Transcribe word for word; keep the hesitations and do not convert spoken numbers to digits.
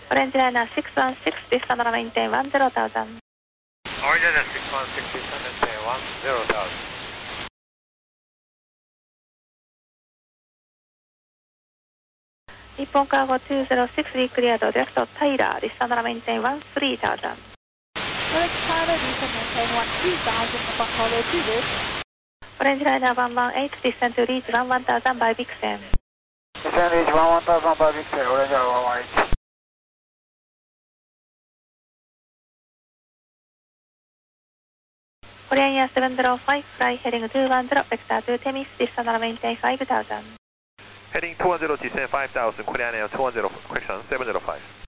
Orange Liner six one six, descend and maintain one zero thousand. Orange Liner six one six, descend and maintain one zero thousand. Nippon Cargo two zero six, recleared direct to Tyler, descend and maintain one three thousand. Orange Tyler, descend and maintain one three thousand, Nippon Cargo two zero. Orange Liner one one eight, descend to reach one one thousand by Vixen. Descend reach one one thousand by Vixen, Orange Liner one one eight. Korean Air seven zero five, fly heading two one zero, vector to Temis, descend and maintain five thousand. Heading two one zero, descend five thousand, Korean Air two one zero, correction seven zero five.